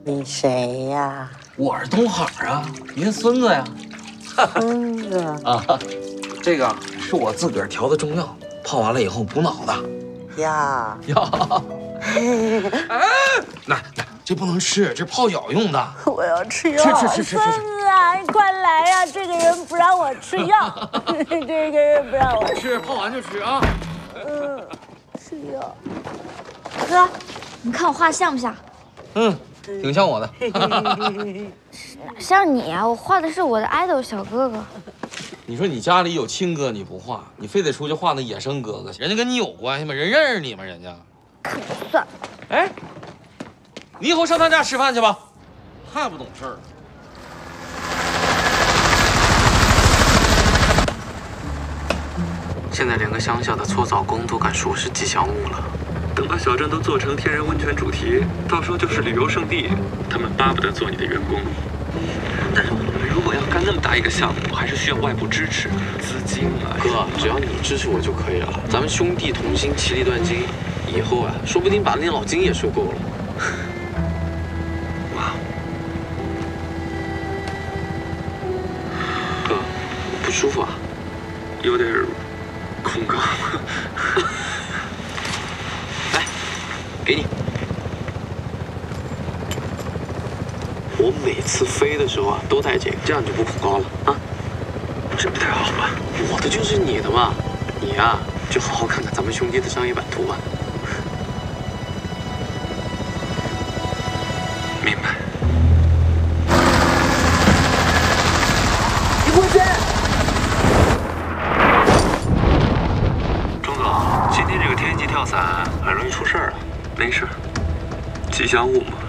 你谁呀？ 我是东海啊，您孙子呀。 孙子啊，这个是我自个儿调的中药，泡完了以后补脑的。 呀。 哎，来，这不能吃，这泡脚用的。 我要吃药。 吃。 孙子啊，你快来呀！这个人不让我吃药，这个人不让我吃，泡完就吃啊。 吃药。 哥，你看我画像不像？ 挺像我的。 哪像你啊？我画的是我的爱豆小哥哥。 你说你家里有亲哥你不画，你非得出去画那野生哥哥，人家跟你有关系吗？人认识你吗？人家。 可不算。 哎，你以后上他家吃饭去吧，太不懂事儿了。 现在连个乡下的搓澡工都敢说是吉祥物了。等把小镇都做成天然温泉主题，到时候就是旅游胜地，他们巴不得做你的员工。但是我们如果要干那么大一个项目，还是需要外部支持、资金啊。哥，只要你支持我就可以了。咱们兄弟同心，其利断金，以后啊，说不定把那老金也收购了。哇，哥，不舒服啊？有点恐高。来，给你。我每次飞的时候啊，都带这个，这样就不恐高了啊。这不太好吧？我的就是你的嘛，你呀，就好好看看咱们兄弟的商业版图吧。明白。 你过去。 钟总，今天这个天气跳伞很容易出事儿啊。没事，吉祥物嘛。